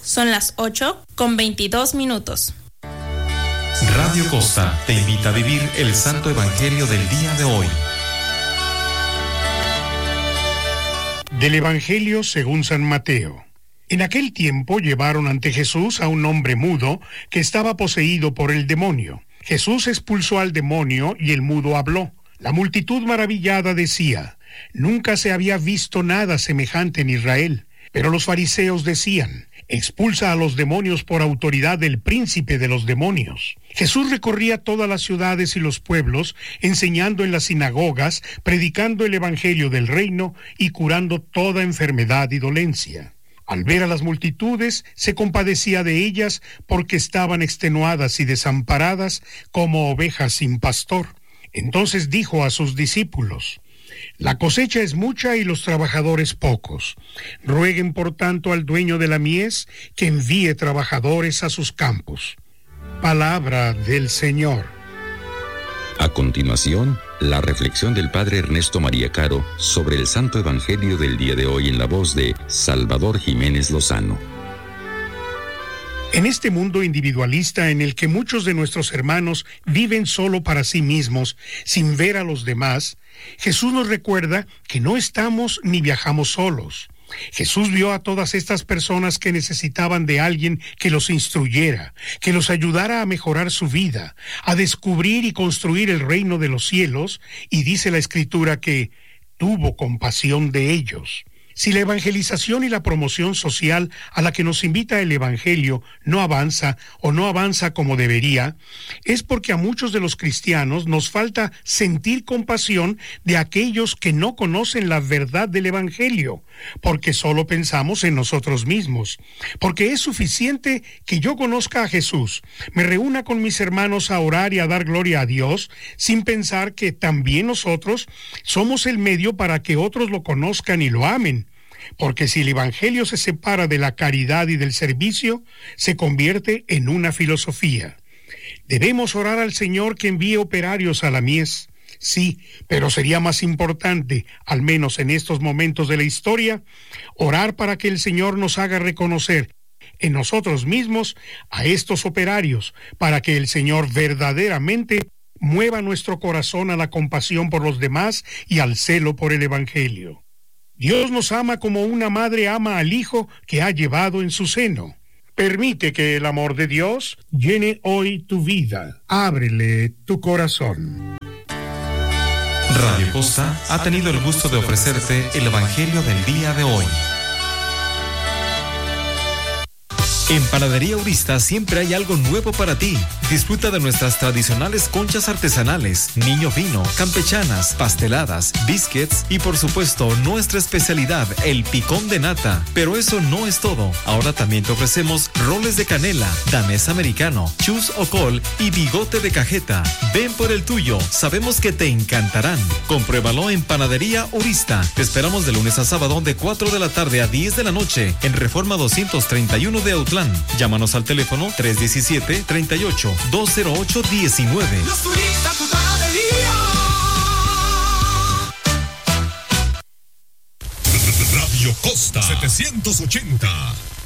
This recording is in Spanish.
Son las 8:22. Radio Costa te invita a vivir el Santo Evangelio del día de hoy. Del Evangelio según San Mateo. En aquel tiempo llevaron ante Jesús a un hombre mudo que estaba poseído por el demonio. Jesús expulsó al demonio y el mudo habló. La multitud maravillada decía: nunca se había visto nada semejante en Israel. Pero los fariseos decían: expulsa a los demonios por autoridad del príncipe de los demonios. Jesús recorría todas las ciudades y los pueblos, enseñando en las sinagogas, predicando el evangelio del reino y curando toda enfermedad y dolencia. Al ver a las multitudes, se compadecía de ellas porque estaban extenuadas y desamparadas como ovejas sin pastor. Entonces dijo a sus discípulos: la cosecha es mucha y los trabajadores pocos. Rueguen por tanto al dueño de la mies que envíe trabajadores a sus campos. Palabra del Señor. A continuación, la reflexión del Padre Ernesto María Caro sobre el Santo Evangelio del día de hoy en la voz de Salvador Jiménez Lozano. En este mundo individualista en el que muchos de nuestros hermanos viven solo para sí mismos, sin ver a los demás, Jesús nos recuerda que no estamos ni viajamos solos. Jesús vio a todas estas personas que necesitaban de alguien que los instruyera, que los ayudara a mejorar su vida, a descubrir y construir el reino de los cielos, y dice la Escritura que tuvo compasión de ellos. Si la evangelización y la promoción social a la que nos invita el Evangelio no avanza o no avanza como debería, es porque a muchos de los cristianos nos falta sentir compasión de aquellos que no conocen la verdad del Evangelio, porque solo pensamos en nosotros mismos, porque es suficiente que yo conozca a Jesús, me reúna con mis hermanos a orar y a dar gloria a Dios, sin pensar que también nosotros somos el medio para que otros lo conozcan y lo amen. Porque si el Evangelio se separa de la caridad y del servicio, se convierte en una filosofía. Debemos orar al Señor que envíe operarios a la mies. Sí, pero sería más importante, al menos en estos momentos de la historia, orar para que el Señor nos haga reconocer en nosotros mismos a estos operarios, para que el Señor verdaderamente mueva nuestro corazón a la compasión por los demás y al celo por el Evangelio. Dios nos ama como una madre ama al hijo que ha llevado en su seno. Permite que el amor de Dios llene hoy tu vida. Ábrele tu corazón. Radio Costa ha tenido el gusto de ofrecerte el Evangelio del día de hoy. En Panadería Urista siempre hay algo nuevo para ti. Disfruta de nuestras tradicionales conchas artesanales, niño fino, campechanas, pasteladas, biscuits y por supuesto nuestra especialidad, el picón de nata. Pero eso no es todo. Ahora también te ofrecemos roles de canela, danés americano, chus o col y bigote de cajeta. Ven por el tuyo, sabemos que te encantarán. Compruébalo en Panadería Urista. Te esperamos de lunes a sábado de 4 de la tarde a 10 de la noche en Reforma 231 de Autlán. Llámanos al teléfono 317-38-208-19. Los turistas, tu panadería. Radio Costa 780.